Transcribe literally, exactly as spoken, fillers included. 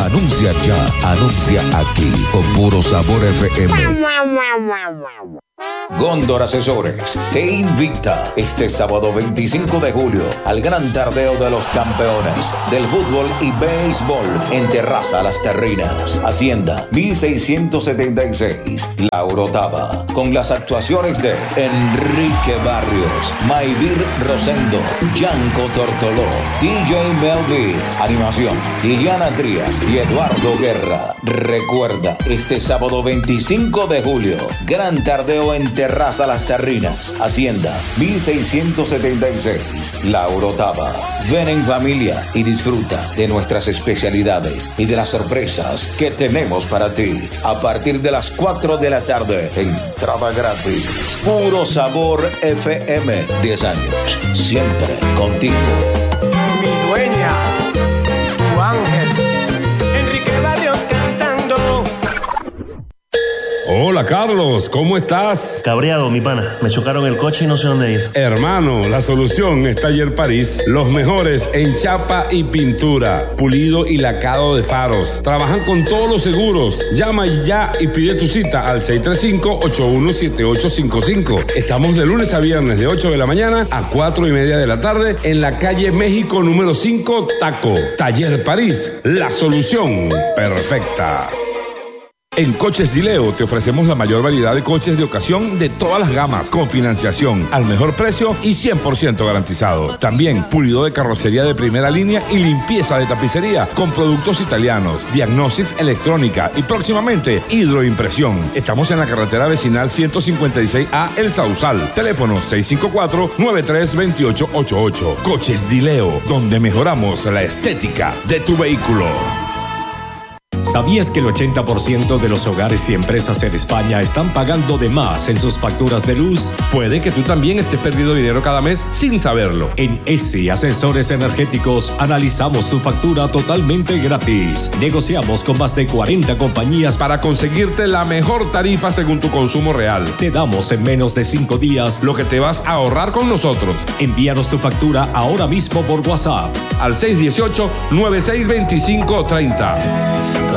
Anuncia ya, anuncia aquí, con Puro Sabor F M. Gondor Asesores te invita este sábado veinticinco de julio al gran tardeo de los campeones del fútbol y béisbol en Terraza Las Terrinas, Hacienda mil seiscientos setenta y seis, La Orotava, con las actuaciones de Enrique Barrios, Maivir Rosendo, Yanko Tortoló, D J Melvin, animación, Liliana Trías y Eduardo Guerra. Recuerda, este sábado veinticinco de julio, gran tardeo en Terraza Las Terrinas, Hacienda mil seiscientos setenta y seis, La Orotava. Ven en familia y disfruta de nuestras especialidades y de las sorpresas que tenemos para ti. A partir de las cuatro de la tarde, entrada gratis. Puro Sabor F M, diez años, siempre contigo. Mi dueña, tu ángel, Enrique Barrios cantando. Hola Carlos, ¿cómo estás? Cabreado, mi pana. Me chocaron el coche y no sé dónde ir. Hermano, la solución es Taller París. Los mejores en chapa y pintura, pulido y lacado de faros. Trabajan con todos los seguros. Llama ya y pide tu cita al seis tres cinco, ocho uno siete ocho cinco cinco. Estamos de lunes a viernes de ocho de la mañana a cuatro y media de la tarde en la calle México número cinco, Taco. Taller París, la solución perfecta. En Coches Dileo te ofrecemos la mayor variedad de coches de ocasión de todas las gamas, con financiación al mejor precio y cien por ciento garantizado. También pulido de carrocería de primera línea y limpieza de tapicería con productos italianos, diagnostics electrónica y próximamente hidroimpresión. Estamos en la carretera vecinal ciento cincuenta y seis A El Sausal. Teléfono seis cinco cuatro, nueve tres dos ocho ocho ocho. Coches Dileo, donde mejoramos la estética de tu vehículo. ¿Sabías que el ochenta por ciento de los hogares y empresas en España están pagando de más en sus facturas de luz? Puede que tú también estés perdiendo dinero cada mes sin saberlo. En E S I Asesores Energéticos analizamos tu factura totalmente gratis. Negociamos con más de cuarenta compañías para conseguirte la mejor tarifa según tu consumo real. Te damos en menos de cinco días lo que te vas a ahorrar con nosotros. Envíanos tu factura ahora mismo por WhatsApp al seis uno ocho, nueve seis dos cinco tres cero.